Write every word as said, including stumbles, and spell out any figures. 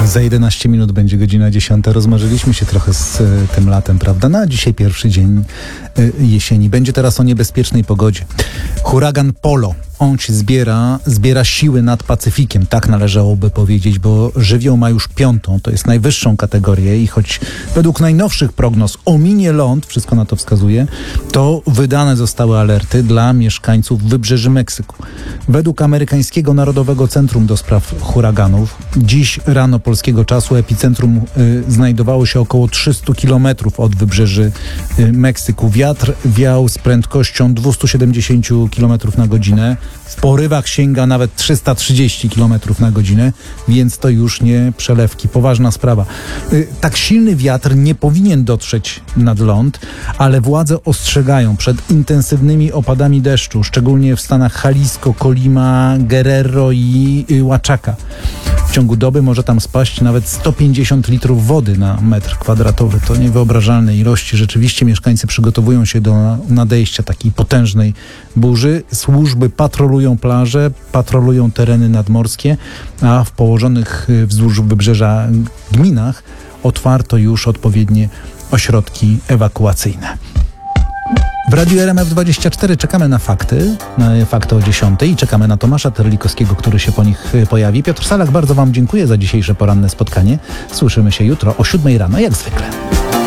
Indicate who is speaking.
Speaker 1: Za jedenaście minut będzie godzina dziesiąta. Rozmarzyliśmy się trochę z y, tym latem, prawda? No a dzisiaj pierwszy dzień y, jesieni. Będzie teraz o niebezpiecznej pogodzie. Huragan Polo. On się zbiera, zbiera siły nad Pacyfikiem, tak należałoby powiedzieć, bo żywioł ma już piątą, to jest najwyższą kategorię i choć według najnowszych prognoz ominie ląd, wszystko na to wskazuje, to wydane zostały alerty dla mieszkańców wybrzeży Meksyku. Według amerykańskiego Narodowego Centrum do Spraw Huraganów, dziś rano polskiego czasu epicentrum y, znajdowało się około trzysta kilometrów od wybrzeży y, Meksyku. Wiatr wiał z prędkością dwieście siedemdziesiąt kilometrów na godzinę. W porywach sięga nawet trzysta trzydzieści kilometrów na godzinę, więc to już nie przelewki. Poważna sprawa. Y, tak silny wiatr nie powinien dotrzeć nad ląd, ale władze ostrzegają przed intensywnymi opadami deszczu, szczególnie w stanach Jalisco, Colima, Guerrero i y, Oaxaca. W ciągu doby może tam spaść nawet sto pięćdziesiąt litrów wody na metr kwadratowy. To niewyobrażalne ilości. Rzeczywiście mieszkańcy przygotowują się do nadejścia takiej potężnej burzy. Służby patrolują plaże, patrolują tereny nadmorskie, a w położonych wzdłuż wybrzeża gminach otwarto już odpowiednie ośrodki ewakuacyjne. W Radiu R M F dwadzieścia cztery czekamy na fakty, na fakty o dziesiątej i czekamy na Tomasza Terlikowskiego, który się po nich pojawi. Piotr Salak, bardzo Wam dziękuję za dzisiejsze poranne spotkanie. Słyszymy się jutro o siódmej rano, jak zwykle.